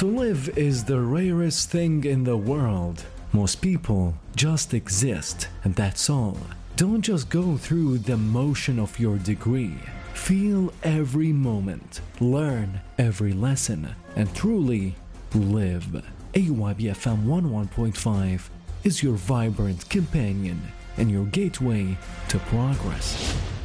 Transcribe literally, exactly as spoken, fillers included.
To live is the rarest thing in the world. Most people just exist, and that's all. Don't just go through the motion of your degree. Feel every moment, learn every lesson, and truly live. A Y B F M one oh one point five is your vibrant companion and your gateway to progress.